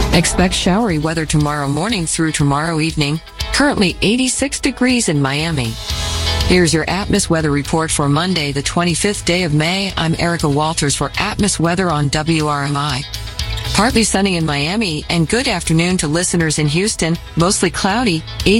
Expect showery weather tomorrow morning through tomorrow evening. Currently 86 degrees in Miami. Here's your Atmos weather report for Monday, the 25th day of May. I'm Erica Walters for Atmos weather on WRMI. Partly sunny in Miami and good afternoon to listeners in Houston. Mostly cloudy.